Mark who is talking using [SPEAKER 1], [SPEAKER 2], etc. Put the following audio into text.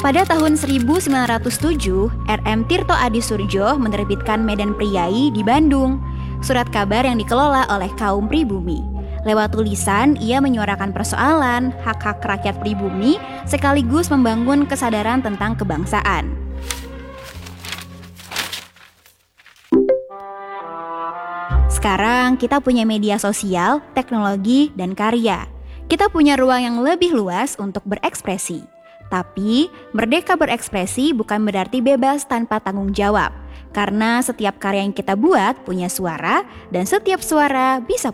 [SPEAKER 1] Pada tahun 1907, R.M. Tirto Adi Surjo menerbitkan Medan Priai di Bandung, surat kabar yang dikelola oleh kaum pribumi. Lewat tulisan, ia menyuarakan persoalan, hak-hak rakyat pribumi, sekaligus membangun kesadaran tentang kebangsaan. Sekarang kita punya media sosial, teknologi, dan karya. Kita punya ruang yang lebih luas untuk berekspresi. Tapi, merdeka berekspresi bukan berarti bebas tanpa tanggung jawab. Karena setiap karya yang kita buat punya suara, dan setiap suara bisa